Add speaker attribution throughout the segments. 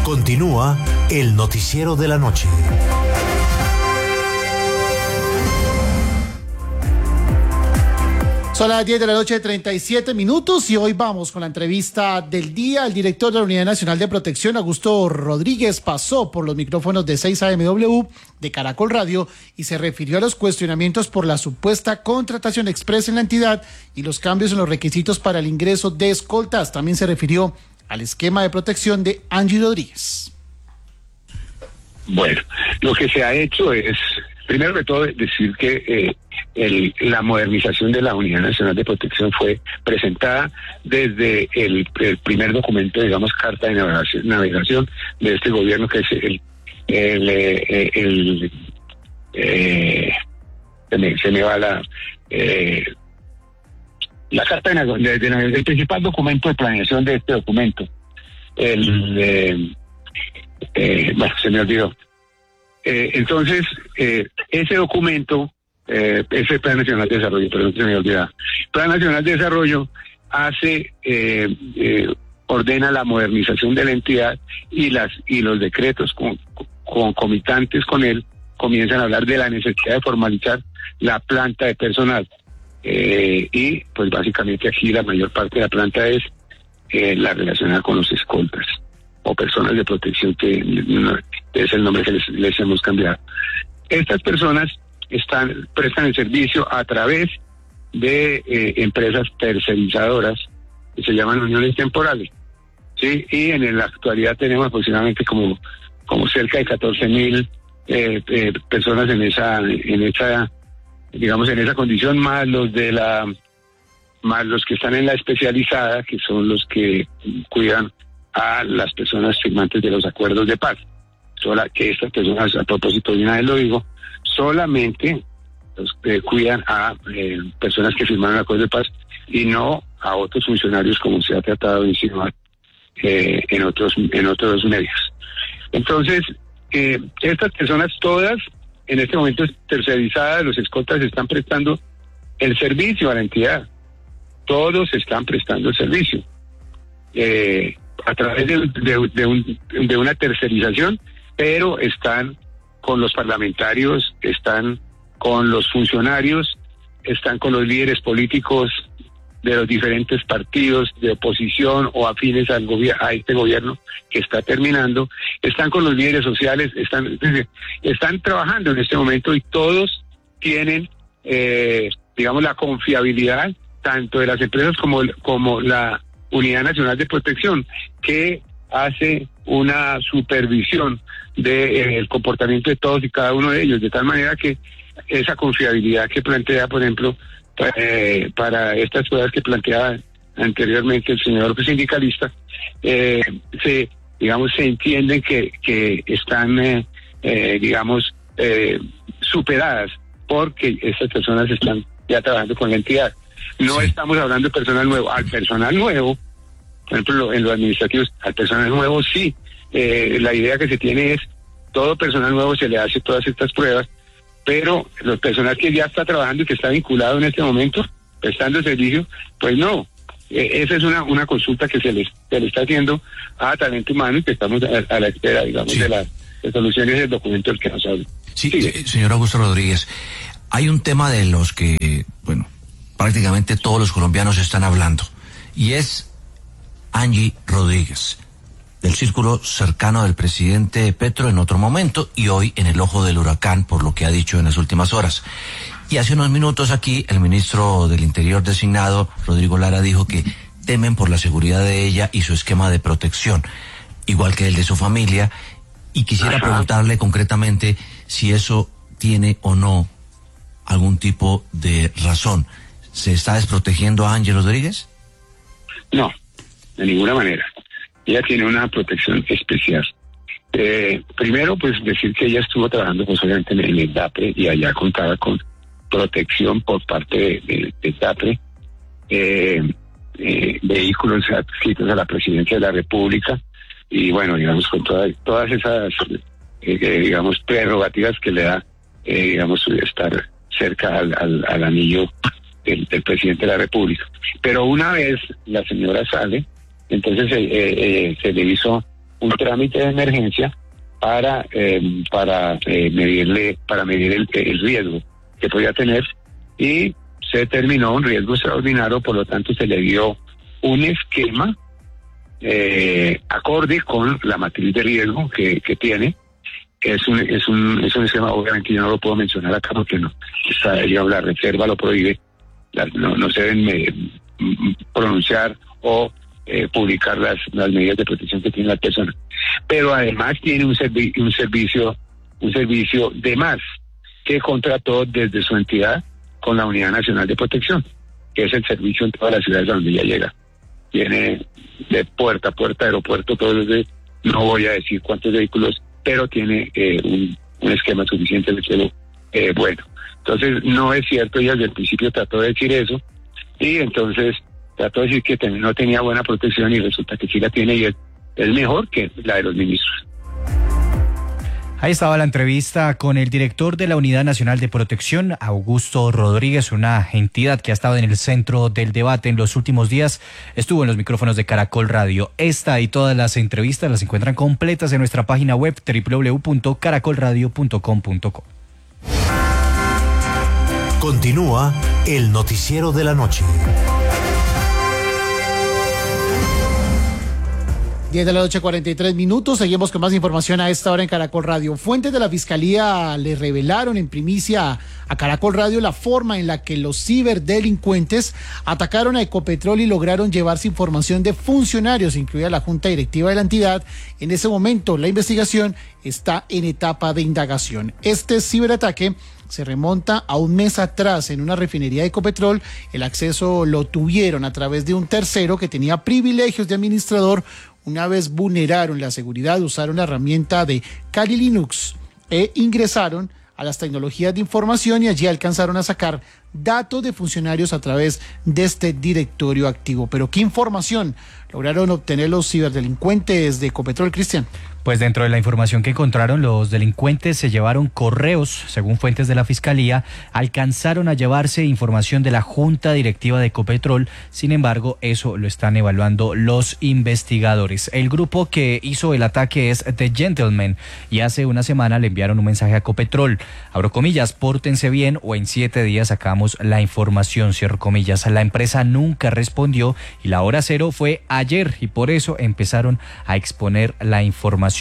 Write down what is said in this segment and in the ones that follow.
Speaker 1: Continúa el noticiero de la noche.
Speaker 2: Son las 10 de la noche, 37 minutos, y hoy vamos con la entrevista del día. El director de la Unidad Nacional de Protección, Augusto Rodríguez, pasó por los micrófonos de 6 AMW de Caracol Radio y se refirió a los cuestionamientos por la supuesta contratación expresa en la entidad y los cambios en los requisitos para el ingreso de escoltas. También se refirió al esquema de protección de Angie Rodríguez.
Speaker 3: Bueno, lo que se ha hecho es, primero de todo, decir que la modernización de la Unidad Nacional de Protección fue presentada desde el primer documento, digamos, carta de navegación de este gobierno, que es se me va la carta de navegación, el principal documento de planeación de este documento. Bueno, se me olvidó. Entonces, ese documento, ese Plan Nacional de Desarrollo, perdón, se me olvidaba. Plan Nacional de Desarrollo ordena la modernización de la entidad y los decretos concomitantes con él comienzan a hablar de la necesidad de formalizar la planta de personal. Y pues básicamente aquí la mayor parte de la planta es la relacionada con los escoltas o personas de protección, que es el nombre que les hemos cambiado. Estas personas prestan el servicio a través de empresas tercerizadoras que se llaman uniones temporales, ¿sí? Y en la actualidad tenemos aproximadamente como cerca de 14,000 personas en esa condición, más los que están en la especializada, que son los que cuidan a las personas firmantes de los acuerdos de paz. Que estas personas, a propósito de una vez lo digo, solamente los que cuidan a personas que firmaron el acuerdo de paz y no a otros funcionarios, como se ha tratado de insinuar en otros medios. Entonces, estas personas todas, en este momento tercerizadas, los escoltas están prestando el servicio a la entidad. Todos están prestando el servicio. A través de una tercerización, pero están con los parlamentarios, están con los funcionarios, están con los líderes políticos de los diferentes partidos de oposición o afines a este gobierno que está terminando, están con los líderes sociales, están trabajando en este momento, y todos tienen, la confiabilidad tanto de las empresas como la Unidad Nacional de Protección, que hace una supervisión del comportamiento de todos y cada uno de ellos, de tal manera que esa confiabilidad que plantea, por ejemplo, para estas pruebas que planteaba anteriormente el señor sindicalista, se entienden que están, superadas, porque estas personas están ya trabajando con la entidad. No estamos hablando de personal nuevo. Al personal nuevo, por ejemplo, en lo administrativo, al personal nuevo sí. La idea que se tiene es, todo personal nuevo se le hace todas estas pruebas, pero los personal que ya está trabajando y que está vinculado en este momento, prestando servicio, pues no. Esa es una consulta que se le está haciendo a talento humano y que estamos a la espera, de las resoluciones del documento del que nos habla.
Speaker 4: Sí, señor Augusto Rodríguez, hay un tema de los que, prácticamente todos los colombianos están hablando, y es Angie Rodríguez, del círculo cercano del presidente Petro en otro momento y hoy en el ojo del huracán por lo que ha dicho en las últimas horas. Y hace unos minutos aquí el ministro del Interior designado, Rodrigo Lara, dijo que temen por la seguridad de ella y su esquema de protección, igual que el de su familia, y quisiera preguntarle concretamente si eso tiene o no algún tipo de razón. ¿Se está desprotegiendo a Angie Rodríguez?
Speaker 3: No, de ninguna manera. Ella tiene una protección especial. Primero, pues decir que ella estuvo trabajando obviamente en el DAPRE y allá contaba con protección por parte del DAPRE, vehículos adscritos a la Presidencia de la República y con todas esas prerrogativas que le da estar cerca al anillo del presidente de la República. Pero una vez la señora sale, entonces se le hizo un trámite de emergencia para medir el riesgo que podía tener, y se determinó un riesgo extraordinario, por lo tanto se le dio un esquema acorde con la matriz de riesgo que tiene. Es un esquema, obviamente yo no lo puedo mencionar acá porque no, la reserva lo prohíbe, no se deben pronunciar o publicar las medidas de protección que tiene la persona, pero además tiene un servicio de más que contrató desde su entidad con la Unidad Nacional de Protección, que es el servicio en todas las ciudades a donde ella llega. Tiene de puerta a puerta, aeropuerto, no voy a decir cuántos vehículos, pero tiene un esquema suficiente de cielo bueno. Entonces no es cierto, ella desde el principio trató de decir eso, y entonces trató de decir que no tenía buena protección, y resulta que sí la tiene, y es mejor que la de los ministros.
Speaker 5: Ahí estaba la entrevista con el director de la Unidad Nacional de Protección, Augusto Rodríguez, una entidad que ha estado en el centro del debate en los últimos días. Estuvo en los micrófonos de Caracol Radio. Esta y todas las entrevistas las encuentran completas en nuestra página web www.caracolradio.com.co.
Speaker 1: Continúa el noticiero de la noche.
Speaker 2: 10 de la noche, 43 minutos. Seguimos con más información a esta hora en Caracol Radio. Fuentes de la Fiscalía le revelaron en primicia a Caracol Radio la forma en la que los ciberdelincuentes atacaron a Ecopetrol y lograron llevarse información de funcionarios, incluida la Junta Directiva de la entidad. En ese momento, la investigación está en etapa de indagación. Este ciberataque se remonta a un mes atrás en una refinería de Ecopetrol. El acceso lo tuvieron a través de un tercero que tenía privilegios de administrador. Una vez vulneraron la seguridad, usaron la herramienta de Kali Linux e ingresaron a las tecnologías de información, y allí alcanzaron a sacar datos de funcionarios a través de este directorio activo. Pero ¿qué información lograron obtener los ciberdelincuentes de Ecopetrol, Cristian?
Speaker 5: Pues dentro de la información que encontraron, los delincuentes se llevaron correos, según fuentes de la Fiscalía, alcanzaron a llevarse información de la Junta Directiva de Ecopetrol. Sin embargo, eso lo están evaluando los investigadores. El grupo que hizo el ataque es The Gentleman, y hace una semana le enviaron un mensaje a Ecopetrol. Abro comillas, pórtense bien o en 7 días sacamos la información, cierro comillas. La empresa nunca respondió y la hora cero fue ayer, y por eso empezaron a exponer la información.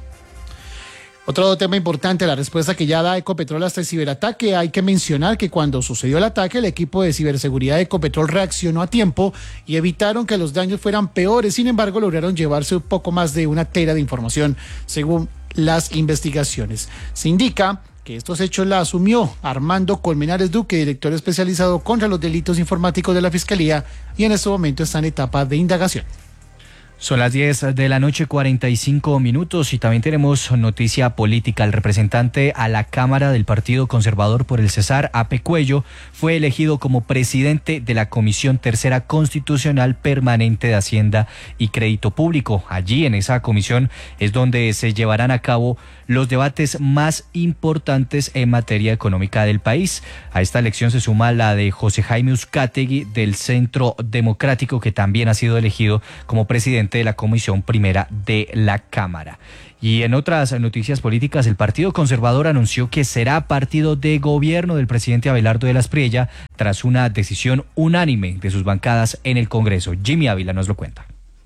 Speaker 2: Otro tema importante, la respuesta que ya da Ecopetrol a este ciberataque. Hay que mencionar que cuando sucedió el ataque, el equipo de ciberseguridad de Ecopetrol reaccionó a tiempo y evitaron que los daños fueran peores. Sin embargo, lograron llevarse un poco más de 1 tera de información, según las investigaciones. Se indica que estos hechos la asumió Armando Colmenares Duque, director especializado contra los delitos informáticos de la Fiscalía, y en este momento está en etapa de indagación.
Speaker 5: Son las 10 de la noche, 45 minutos, y también tenemos noticia política. El representante a la Cámara del Partido Conservador por el Cesar, Ape Cuello, fue elegido como presidente de la Comisión Tercera Constitucional Permanente de Hacienda y Crédito Público. Allí, en esa comisión, es donde se llevarán a cabo los debates más importantes en materia económica del país. A esta elección se suma la de José Jaime Uzcategui del Centro Democrático, que también ha sido elegido como presidente de la Comisión Primera de la Cámara. Y en otras noticias políticas, el Partido Conservador anunció que será partido de gobierno del presidente Abelardo de la Espriella tras una decisión unánime de sus bancadas en el Congreso. Jimmy Ávila nos lo cuenta.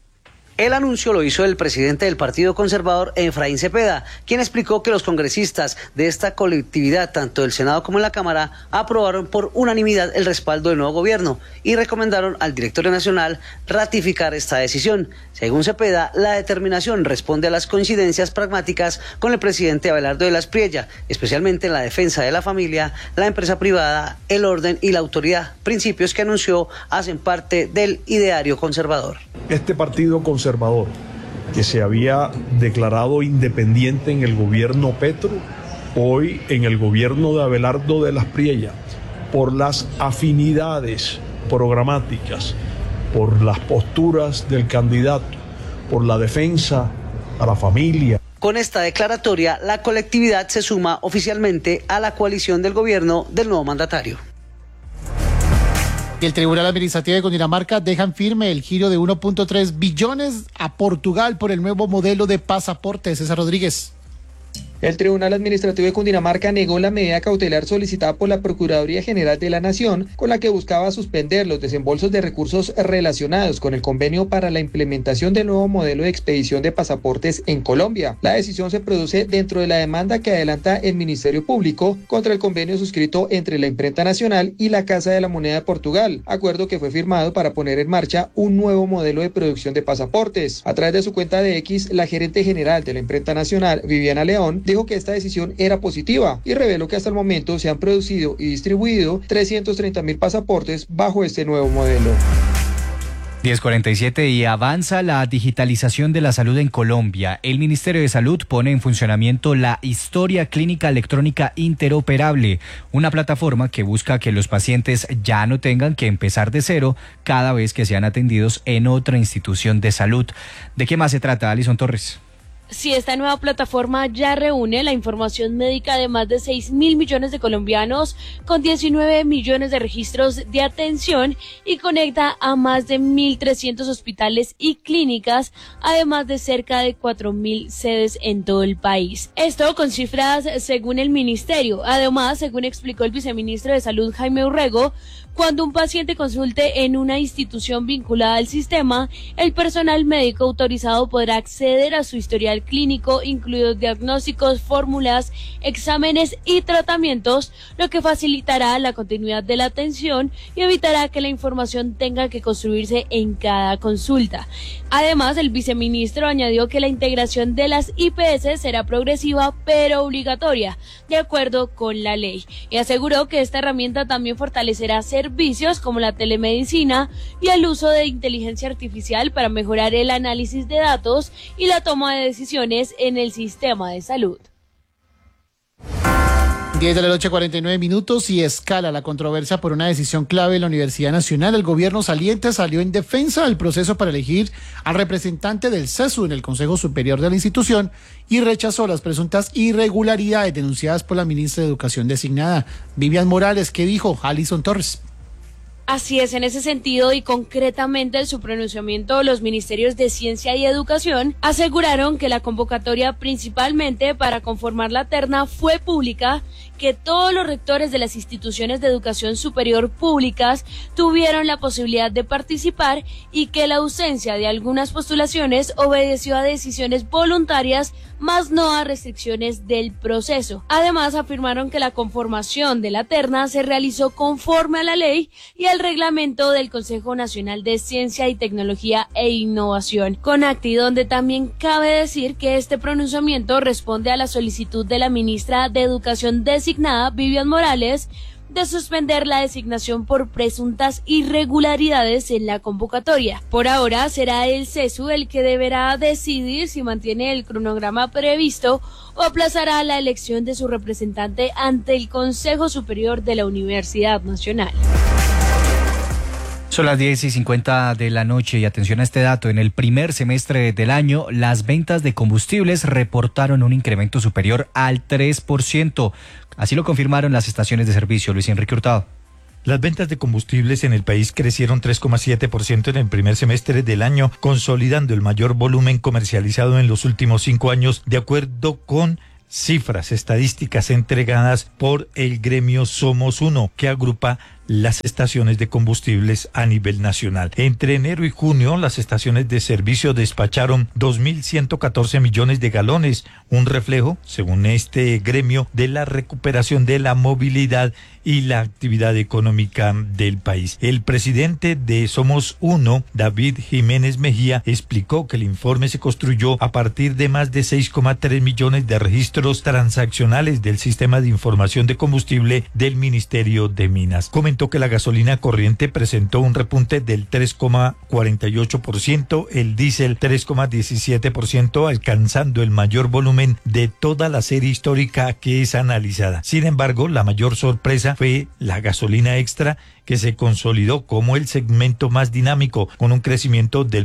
Speaker 6: El anuncio lo hizo el presidente del Partido Conservador, Efraín Cepeda, quien explicó que los congresistas de esta colectividad, tanto del Senado como en la Cámara, aprobaron por unanimidad el respaldo del nuevo gobierno y recomendaron al Directorio Nacional ratificar esta decisión. Según Cepeda, la determinación responde a las coincidencias pragmáticas con el presidente Abelardo de la Espriella, especialmente en la defensa de la familia, la empresa privada, el orden y la autoridad, principios que anunció hacen parte del ideario conservador.
Speaker 7: Este partido conservador, que se había declarado independiente en el gobierno Petro, hoy en el gobierno de Abelardo de la Espriella, por las afinidades programáticas, por las posturas del candidato, por la defensa a la familia.
Speaker 6: Con esta declaratoria, la colectividad se suma oficialmente a la coalición del gobierno del nuevo mandatario.
Speaker 2: Y el Tribunal Administrativo de Cundinamarca deja en firme el giro de 1.3 billones a Portugal por el nuevo modelo de pasaporte. César Rodríguez.
Speaker 8: El Tribunal Administrativo de Cundinamarca negó la medida cautelar solicitada por la Procuraduría General de la Nación, con la que buscaba suspender los desembolsos de recursos relacionados con el convenio para la implementación del nuevo modelo de expedición de pasaportes en Colombia. La decisión se produce dentro de la demanda que adelanta el Ministerio Público contra el convenio suscrito entre la Imprenta Nacional y la Casa de la Moneda de Portugal, acuerdo que fue firmado para poner en marcha un nuevo modelo de producción de pasaportes. A través de su cuenta de X, la gerente general de la Imprenta Nacional, Viviana León, dijo que esta decisión era positiva y reveló que hasta el momento se han producido y distribuido 330.000 pasaportes bajo este nuevo modelo.
Speaker 5: 10:47 y avanza la digitalización de la salud en Colombia. El Ministerio de Salud pone en funcionamiento la Historia Clínica Electrónica Interoperable, una plataforma que busca que los pacientes ya no tengan que empezar de cero cada vez que sean atendidos en otra institución de salud. ¿De qué más se trata, Alison Torres?
Speaker 9: Sí, esta nueva plataforma ya reúne la información médica de más de 6.000 millones de colombianos con 19 millones de registros de atención y conecta a más de 1.300 hospitales y clínicas, además de cerca de 4.000 sedes en todo el país. Esto con cifras según el ministerio. Además, según explicó el viceministro de Salud, Jaime Urrego, cuando un paciente consulte en una institución vinculada al sistema, el personal médico autorizado podrá acceder a su historial clínico, incluidos diagnósticos, fórmulas, exámenes y tratamientos, lo que facilitará la continuidad de la atención y evitará que la información tenga que construirse en cada consulta. Además, el viceministro añadió que la integración de las IPS será progresiva pero obligatoria, de acuerdo con la ley, y aseguró que esta herramienta también fortalecerá servicios como la telemedicina y el uso de inteligencia artificial para mejorar el análisis de datos y la toma de decisiones en el sistema de salud.
Speaker 2: 10 de la noche, 49 minutos, y escala la controversia por una decisión clave de la Universidad Nacional. El gobierno saliente salió en defensa del proceso para elegir al representante del CESU en el Consejo Superior de la institución y rechazó las presuntas irregularidades denunciadas por la ministra de Educación designada. Vivian Morales, ¿qué dijo? Alison Torres.
Speaker 9: Así es, en ese sentido y concretamente en su pronunciamiento, los ministerios de Ciencia y Educación aseguraron que la convocatoria principalmente para conformar la terna fue pública, que todos los rectores de las instituciones de educación superior públicas tuvieron la posibilidad de participar y que la ausencia de algunas postulaciones obedeció a decisiones voluntarias, más no a restricciones del proceso. Además, afirmaron que la conformación de la terna se realizó conforme a la ley y al reglamento del Consejo Nacional de Ciencia y Tecnología e Innovación, CONACTI, donde también cabe decir que este pronunciamiento responde a la solicitud de la ministra de Educación designada, Vivian Morales, de suspender la designación por presuntas irregularidades en la convocatoria. Por ahora será el CESU el que deberá decidir si mantiene el cronograma previsto o aplazará la elección de su representante ante el Consejo Superior de la Universidad Nacional.
Speaker 5: Son las 10:50 de la noche y atención a este dato. En el primer semestre del año, las ventas de combustibles reportaron un incremento superior al 3%. Así lo confirmaron las estaciones de servicio. Luis Enrique Hurtado.
Speaker 10: Las ventas de combustibles en el país crecieron 3,7% en el primer semestre del año, consolidando el mayor volumen comercializado en los últimos 5 años, de acuerdo con cifras estadísticas entregadas por el gremio Somos Uno, que agrupa las estaciones de combustibles a nivel nacional. Entre enero y junio, las estaciones de servicio despacharon 2.114 millones de galones, un reflejo, según este gremio, de la recuperación de la movilidad y la actividad económica del país. El presidente de Somos Uno, David Jiménez Mejía, explicó que el informe se construyó a partir de más de 6,3 millones de registros transaccionales del sistema de información de combustible del Ministerio de Minas. Comentó que la gasolina corriente presentó un repunte del 3,48%, el diésel 3,17%, alcanzando el mayor volumen de toda la serie histórica que es analizada. Sin embargo, la mayor sorpresa fue la gasolina extra, que se consolidó como el segmento más dinámico, con un crecimiento del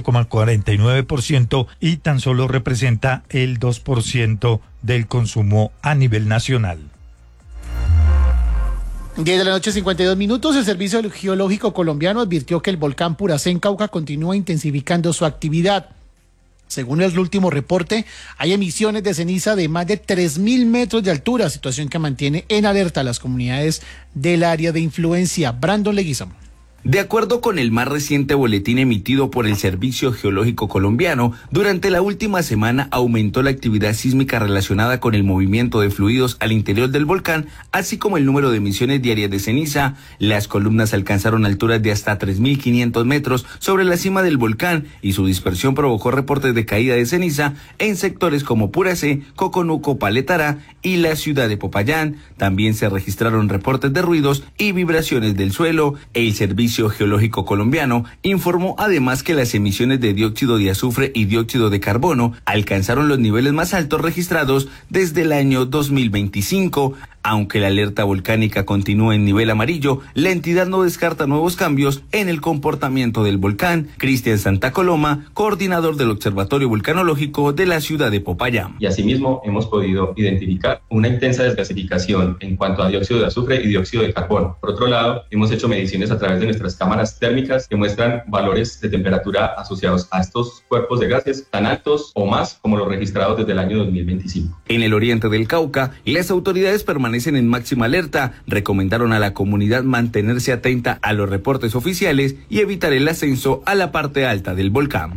Speaker 10: 28,49% y tan solo representa el 2% del consumo a nivel nacional.
Speaker 2: 10 de la noche, 52 minutos. El Servicio Geológico Colombiano advirtió que el volcán Puracé en Cauca continúa intensificando su actividad. Según el último reporte, hay emisiones de ceniza de más de 3.000 metros de altura, situación que mantiene en alerta a las comunidades del área de influencia. Brandon Leguizamo.
Speaker 11: De acuerdo con el más reciente boletín emitido por el Servicio Geológico Colombiano, durante la última semana aumentó la actividad sísmica relacionada con el movimiento de fluidos al interior del volcán, así como el número de emisiones diarias de ceniza. Las columnas alcanzaron alturas de hasta 3.500 metros sobre la cima del volcán y su dispersión provocó reportes de caída de ceniza en sectores como Puracé, Coconuco, Paletara y la ciudad de Popayán. También se registraron reportes de ruidos y vibraciones del suelo. El Servicio Geológico Colombiano informó además que las emisiones de dióxido de azufre y dióxido de carbono alcanzaron los niveles más altos registrados desde el año 2025. Aunque la alerta volcánica continúa en nivel amarillo, la entidad no descarta nuevos cambios en el comportamiento del volcán. Cristian Santa Coloma, coordinador del Observatorio Vulcanológico de la ciudad de Popayán.
Speaker 12: Y asimismo hemos podido identificar una intensa desgasificación en cuanto a dióxido de azufre y dióxido de carbono. Por otro lado, hemos hecho mediciones a través de nuestras cámaras térmicas que muestran valores de temperatura asociados a estos cuerpos de gases tan altos o más como los registrados desde el año 2025.
Speaker 11: En el oriente del Cauca, las autoridades permanecen en máxima alerta. Recomendaron a la comunidad mantenerse atenta a los reportes oficiales y evitar el ascenso a la parte alta del volcán.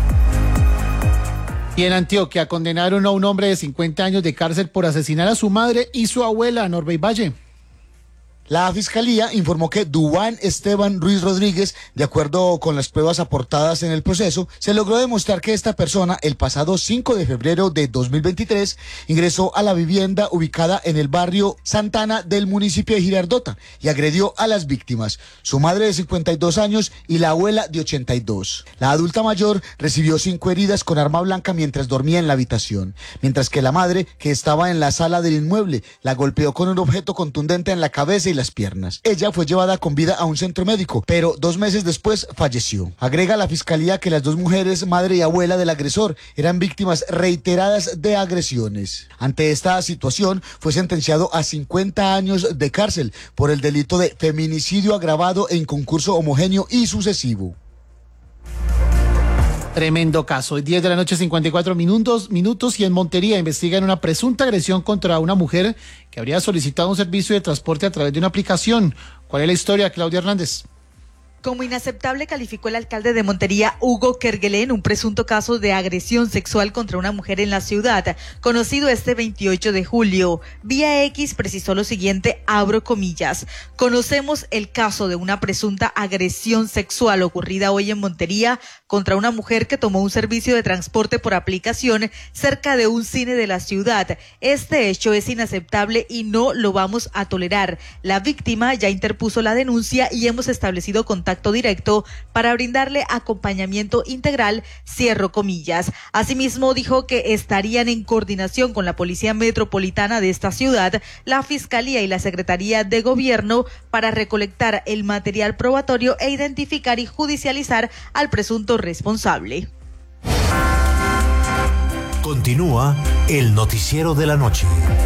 Speaker 2: Y en Antioquia condenaron a un hombre de 50 años de cárcel por asesinar a su madre y su abuela, Norbey Valle.
Speaker 13: La Fiscalía informó que Duván Esteban Ruiz Rodríguez, de acuerdo con las pruebas aportadas en el proceso, se logró demostrar que esta persona, el pasado 5 de febrero de 2023, ingresó a la vivienda ubicada en el barrio Santana del municipio de Girardota y agredió a las víctimas, su madre de 52 años y la abuela de 82. La adulta mayor recibió 5 heridas con arma blanca mientras dormía en la habitación, mientras que la madre, que estaba en la sala del inmueble, la golpeó con un objeto contundente en la cabeza y las piernas. Ella fue llevada con vida a un centro médico, pero 2 meses después falleció. Agrega la Fiscalía que las dos mujeres, madre y abuela del agresor, eran víctimas reiteradas de agresiones. Ante esta situación, fue sentenciado a 50 años de cárcel por el delito de feminicidio agravado en concurso homogéneo y sucesivo.
Speaker 2: Tremendo caso. 10 de la noche, 54 minutos y en Montería investigan una presunta agresión contra una mujer que habría solicitado un servicio de transporte a través de una aplicación. ¿Cuál es la historia, Claudia Hernández?
Speaker 14: Como inaceptable calificó el alcalde de Montería, Hugo Kerguelen, un presunto caso de agresión sexual contra una mujer en la ciudad, conocido este 28 de julio. Vía X precisó lo siguiente, abro comillas: conocemos el caso de una presunta agresión sexual ocurrida hoy en Montería contra una mujer que tomó un servicio de transporte por aplicación cerca de un cine de la ciudad. Este hecho es inaceptable y no lo vamos a tolerar. La víctima ya interpuso la denuncia y hemos establecido contacto directo para brindarle acompañamiento integral, cierro comillas. Asimismo, dijo que estarían en coordinación con la Policía Metropolitana de esta ciudad, la Fiscalía y la Secretaría de Gobierno para recolectar el material probatorio e identificar y judicializar al presunto responsable.
Speaker 1: Continúa el noticiero de la noche.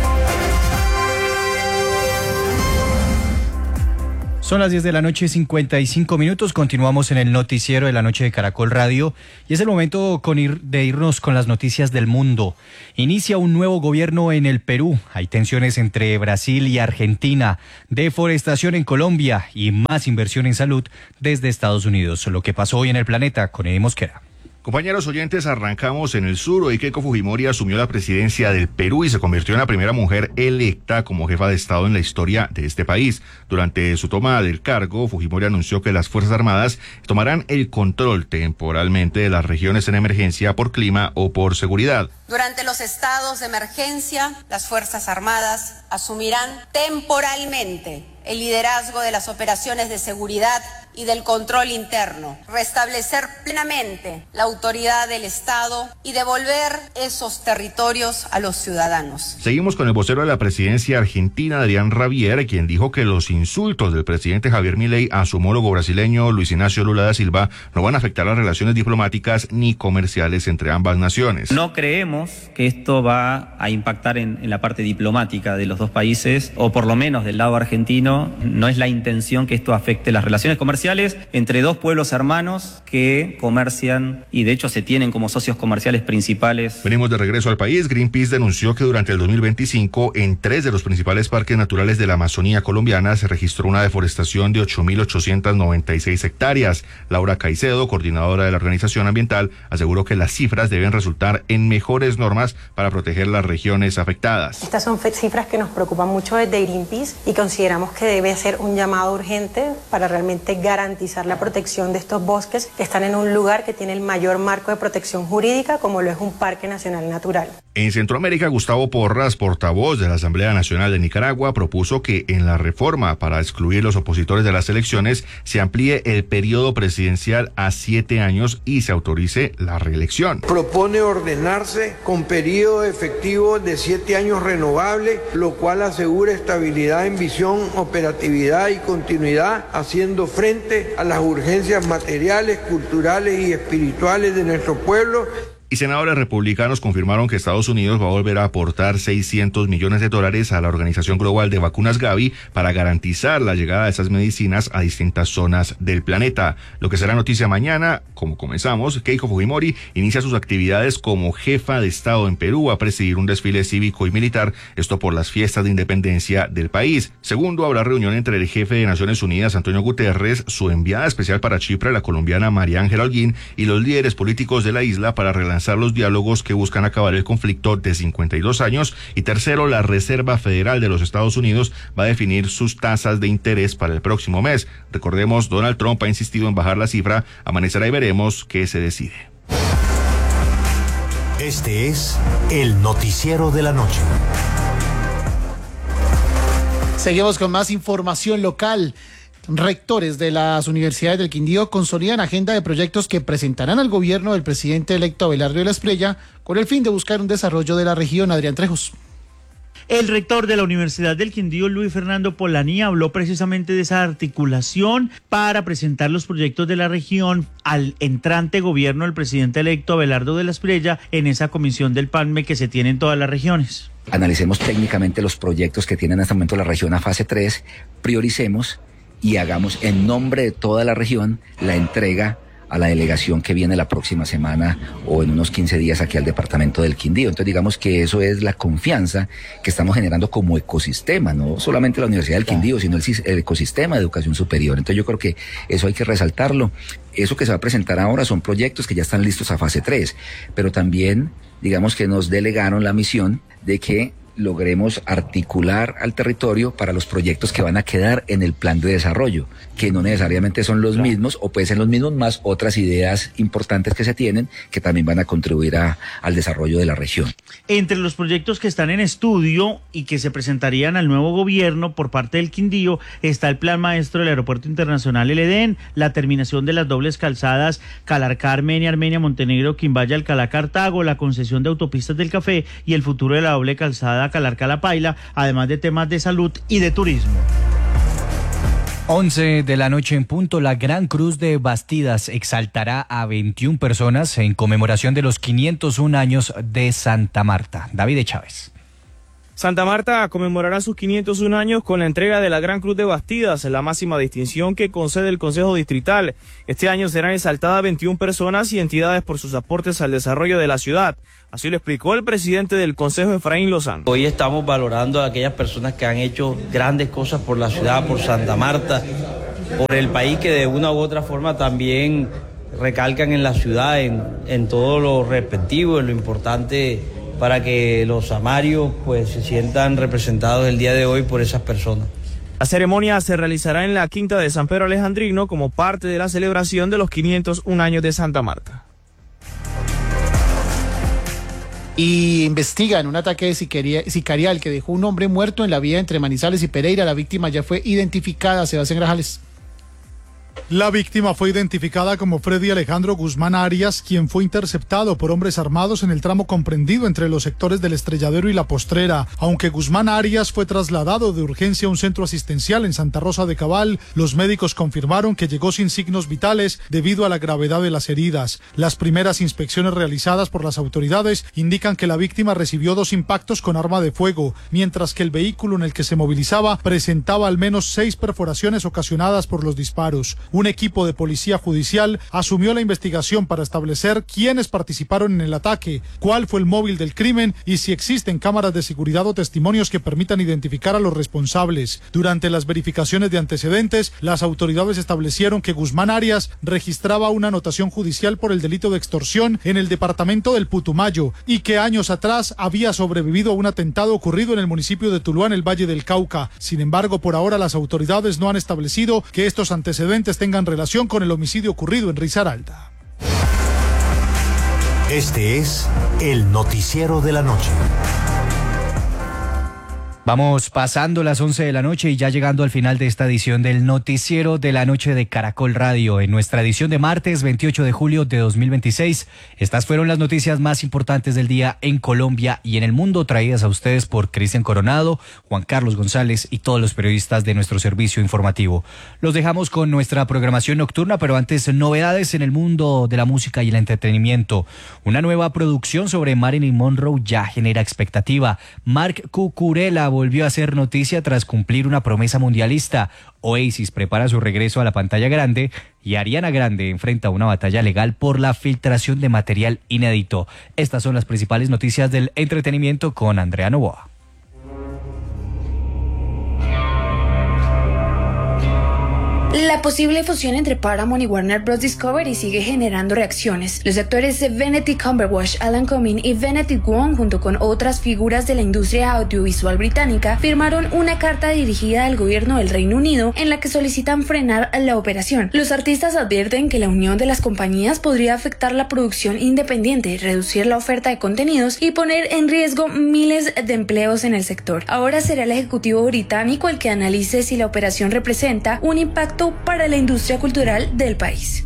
Speaker 5: Son las 10 de la noche, 55 minutos. Continuamos en el noticiero de la noche de Caracol Radio y es el momento de irnos con las noticias del mundo. Inicia un nuevo gobierno en el Perú. Hay tensiones entre Brasil y Argentina, deforestación en Colombia y más inversión en salud desde Estados Unidos. Lo que pasó hoy en el planeta con Eddie Mosquera.
Speaker 15: Compañeros oyentes, arrancamos en el sur. Hoy Keiko Fujimori asumió la presidencia del Perú y se convirtió en la primera mujer electa como jefa de Estado en la historia de este país. Durante su toma del cargo, Fujimori anunció que las Fuerzas Armadas tomarán el control temporalmente de las regiones en emergencia por clima o por seguridad.
Speaker 16: Durante los estados de emergencia, las Fuerzas Armadas asumirán temporalmente el liderazgo de las operaciones de seguridad y del control interno, restablecer plenamente la autoridad del Estado y devolver esos territorios a los ciudadanos.
Speaker 15: Seguimos con el vocero de la presidencia argentina, Adrián Rabier, quien dijo que los insultos del presidente Javier Milei a su homólogo brasileño Luis Ignacio Lula da Silva no van a afectar las relaciones diplomáticas ni comerciales entre ambas naciones.
Speaker 17: No creemos que esto va a impactar en la parte diplomática de los dos países, o por lo menos del lado argentino. No es la intención que esto afecte las relaciones comerciales entre dos pueblos hermanos que comercian y de hecho se tienen como socios comerciales principales.
Speaker 15: Venimos de regreso al país. Greenpeace denunció que durante el 2025 en 3 de los principales parques naturales de la Amazonía colombiana se registró una deforestación de 8.896 hectáreas. Laura Caicedo, coordinadora de la organización ambiental, aseguró que las cifras deben resultar en mejores normas para proteger las regiones afectadas.
Speaker 18: Estas son cifras que nos preocupan mucho desde Greenpeace y consideramos que debe ser un llamado urgente para realmente garantizar la protección de estos bosques que están en un lugar que tiene el mayor marco de protección jurídica, como lo es un parque nacional natural.
Speaker 15: En Centroamérica, Gustavo Porras, portavoz de la Asamblea Nacional de Nicaragua, propuso que en la reforma para excluir los opositores de las elecciones se amplíe el periodo presidencial a 7 años y se autorice la reelección.
Speaker 19: Propone ordenarse con periodo efectivo de 7 años renovable, lo cual asegura estabilidad en visión, operatividad y continuidad, haciendo frente a las urgencias materiales, culturales y espirituales de nuestro pueblo.
Speaker 15: Y senadores republicanos confirmaron que Estados Unidos va a volver a aportar $600 millones a la Organización Global de Vacunas Gavi para garantizar la llegada de esas medicinas a distintas zonas del planeta. Lo que será noticia mañana, como comenzamos, Keiko Fujimori inicia sus actividades como jefa de Estado en Perú a presidir un desfile cívico y militar, esto por las fiestas de independencia del país. Segundo, habrá reunión entre el jefe de Naciones Unidas, Antonio Guterres, su enviada especial para Chipre, la colombiana María Ángela Holguín, y los líderes políticos de la isla para relanzar los diálogos que buscan acabar el conflicto de 52 años. Y tercero, la Reserva Federal de los Estados Unidos va a definir sus tasas de interés para el próximo mes. Recordemos, Donald Trump ha insistido en bajar la cifra. Amanecerá y veremos qué se decide.
Speaker 1: Este es el noticiero de la noche.
Speaker 2: Seguimos con más información local. Rectores de las universidades del Quindío consolidan agenda de proyectos que presentarán al gobierno del presidente electo Abelardo de la Espriella con el fin de buscar un desarrollo de la región. Adrián Trejos.
Speaker 20: El rector de la Universidad del Quindío, Luis Fernando Polanyi, habló precisamente de esa articulación para presentar los proyectos de la región al entrante gobierno del presidente electo Abelardo de la Espriella en esa comisión del PANME que se tiene en todas las regiones.
Speaker 21: Analicemos técnicamente los proyectos que tiene en este momento la región a fase 3, prioricemos y hagamos en nombre de toda la región la entrega a la delegación que viene la próxima semana o en unos 15 días aquí al departamento del Quindío. Entonces digamos que eso es la confianza que estamos generando como ecosistema, no solamente la Universidad del Quindío, sino el ecosistema de educación superior. Entonces yo creo que eso hay que resaltarlo. Eso que se va a presentar ahora son proyectos que ya están listos a fase 3, pero también digamos que nos delegaron la misión de que logremos articular al territorio para los proyectos que van a quedar en el plan de desarrollo, que no necesariamente son los mismos o pueden ser los mismos más otras ideas importantes que se tienen que también van a contribuir al desarrollo de la región.
Speaker 20: Entre los proyectos que están en estudio y que se presentarían al nuevo gobierno por parte del Quindío está el plan maestro del Aeropuerto Internacional El Edén, la terminación de las dobles calzadas Calarcá Armenia, Armenia Montenegro, Quimbaya Alcalá Cartago, la concesión de autopistas del Café y el futuro de la doble calzada Calarcá La Paila, además de temas de salud y de turismo.
Speaker 5: 11 de la noche en punto, la Gran Cruz de Bastidas exaltará a 21 personas en conmemoración de los 501 años de Santa Marta. David Chávez.
Speaker 22: Santa Marta conmemorará sus 501 años con la entrega de la Gran Cruz de Bastidas, la máxima distinción que concede el Consejo Distrital. Este año serán exaltadas 21 personas y entidades por sus aportes al desarrollo de la ciudad. Así lo explicó el presidente del Consejo, Efraín Lozano.
Speaker 23: Hoy estamos valorando a aquellas personas que han hecho grandes cosas por la ciudad, por Santa Marta, por el país, que de una u otra forma también recalcan en la ciudad, en todo lo respectivo, en lo importante para que los samarios pues se sientan representados el día de hoy por esas personas.
Speaker 22: La ceremonia se realizará en la Quinta de San Pedro Alejandrino como parte de la celebración de los 501 años de Santa Marta.
Speaker 2: Y investigan un ataque sicarial que dejó un hombre muerto en la vía entre Manizales y Pereira. La víctima ya fue identificada. Sebastián Grajales.
Speaker 3: La víctima fue identificada como Freddy Alejandro Guzmán Arias, quien fue interceptado por hombres armados en el tramo comprendido entre los sectores del Estrelladero y La Postrera. Aunque Guzmán Arias fue trasladado de urgencia a un centro asistencial en Santa Rosa de Cabal, los médicos confirmaron que llegó sin signos vitales debido a la gravedad de las heridas. Las primeras inspecciones realizadas por las autoridades indican que la víctima recibió 2 impactos con arma de fuego, mientras que el vehículo en el que se movilizaba presentaba al menos 6 perforaciones ocasionadas por los disparos. Un equipo de policía judicial asumió la investigación para establecer quiénes participaron en el ataque, cuál fue el móvil del crimen y si existen cámaras de seguridad o testimonios que permitan identificar a los responsables. Durante las verificaciones de antecedentes, las autoridades establecieron que Guzmán Arias registraba una anotación judicial por el delito de extorsión en el departamento del Putumayo y que años atrás había sobrevivido a un atentado ocurrido en el municipio de Tuluá, en el Valle del Cauca. Sin embargo, por ahora las autoridades no han establecido que estos antecedentes tengan relación con el homicidio ocurrido en Risaralda.
Speaker 1: Este es el noticiero de la noche.
Speaker 5: Vamos pasando las 11 de la noche y ya llegando al final de esta edición del Noticiero de la Noche de Caracol Radio. En nuestra edición de martes 28 de julio de 2026, estas fueron las noticias más importantes del día en Colombia y en el mundo, traídas a ustedes por Cristian Coronado, Juan Carlos González y todos los periodistas de nuestro servicio informativo. Los dejamos con nuestra programación nocturna, pero antes, novedades en el mundo de la música y el entretenimiento. Una nueva producción sobre Marilyn Monroe ya genera expectativa. Marc Cucurella volvió a hacer noticia tras cumplir una promesa mundialista. Oasis prepara su regreso a la pantalla grande y Ariana Grande enfrenta una batalla legal por la filtración de material inédito. Estas son las principales noticias del entretenimiento con Andrea Novoa.
Speaker 4: La posible fusión entre Paramount y Warner Bros. Discovery sigue generando reacciones. Los actores Benedict Cumberbatch, Alan Cumming y Benedict Wong, junto con otras figuras de la industria audiovisual británica, firmaron una carta dirigida al gobierno del Reino Unido en la que solicitan frenar la operación. Los artistas advierten que la unión de las compañías podría afectar la producción independiente, reducir la oferta de contenidos y poner en riesgo miles de empleos en el sector. Ahora será el ejecutivo británico el que analice si la operación representa un impacto para la industria cultural del país.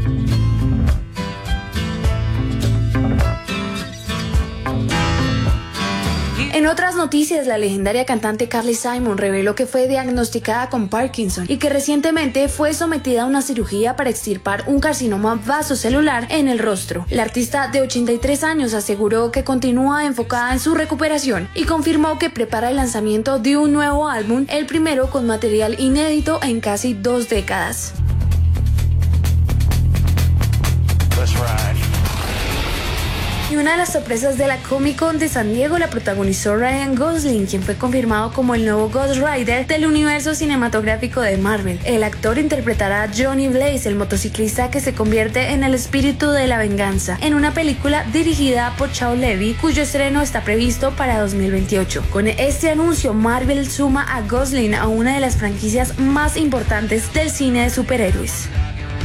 Speaker 4: En otras noticias, la legendaria cantante Carly Simon reveló que fue diagnosticada con Parkinson y que recientemente fue sometida a una cirugía para extirpar un carcinoma vasocelular en el rostro. La artista de 83 años aseguró que continúa enfocada en su recuperación y confirmó que prepara el lanzamiento de un nuevo álbum, el primero con material inédito en casi 2 décadas. Y una de las sorpresas de la Comic Con de San Diego la protagonizó Ryan Gosling, quien fue confirmado como el nuevo Ghost Rider del universo cinematográfico de Marvel. El actor interpretará a Johnny Blaze, el motociclista que se convierte en el espíritu de la venganza, en una película dirigida por Shawn Levy, cuyo estreno está previsto para 2028. Con este anuncio, Marvel suma a Gosling a una de las franquicias más importantes del cine de superhéroes.